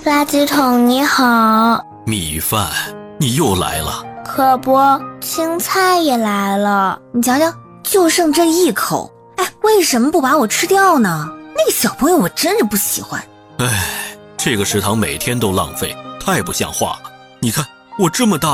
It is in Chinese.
垃圾桶你好。 米饭，你又来了。 可不，青菜也来了。 你瞧瞧，就剩这一口，哎，为什么不把我吃掉呢？那个小朋友我真是不喜欢。 哎，这个食堂每天都浪费，太不像话了。你看我这么大